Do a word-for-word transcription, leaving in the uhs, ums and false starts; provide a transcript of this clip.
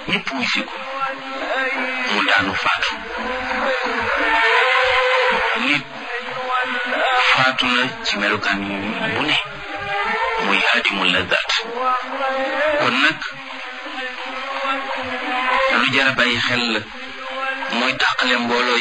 ñëpp wisi ko mu daanu faatu nit faatu na ci melukaan bu ne muy haadimul lazat kon nag lu jar a bàyyi xel la mooy tàqale mbooloo